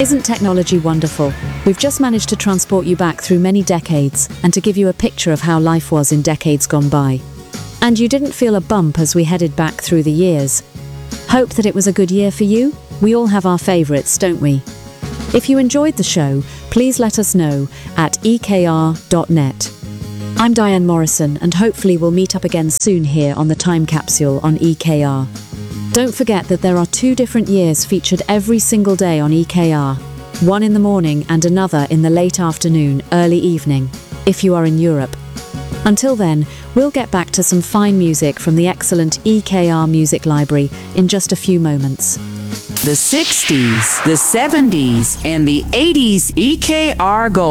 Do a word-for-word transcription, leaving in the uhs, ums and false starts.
Isn't technology wonderful? We've just managed to transport you back through many decades and to give you a picture of how life was in decades gone by. And you didn't feel a bump as we headed back through the years. Hope that it was a good year for you? We all have our favourites, don't we? If you enjoyed the show, please let us know at e k r dot net. I'm Diane Morrison, and hopefully we'll meet up again soon here on the Time Capsule on E K R. Don't forget that there are two different years featured every single day on E K R, one in the morning and another in the late afternoon, early evening, if you are in Europe. Until then, we'll get back to some fine music from the excellent E K R Music Library in just a few moments. The sixties, the seventies, and the eighties E K R Gold.